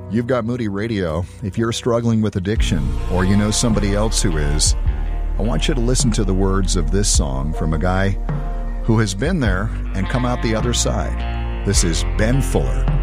You've got Moody Radio. If you're struggling with addiction or you know somebody else who is, I want you to listen to the words of this song from a guy who has been there and come out the other side. This is Ben Fuller.